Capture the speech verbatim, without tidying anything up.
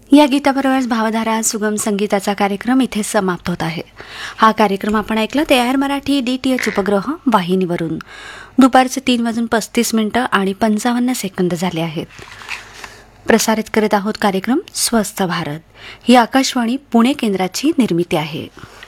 या गीताबरोबरच भावधारा सुगम संगीताचा कार्यक्रम इथे समाप्त होत आहे. हा कार्यक्रम आपण ऐकला ते air Marathi D T H उपग्रह वाहिनीवरून. दुपारचे तीन वाजून पस्तीस मिनिटं आणि पंचावन्न सेकंद झाले आहेत. प्रसारित करत आहोत कार्यक्रम स्वस्थ भारत. ही आकाशवाणी पुणे केंद्राची निर्मिती आहे.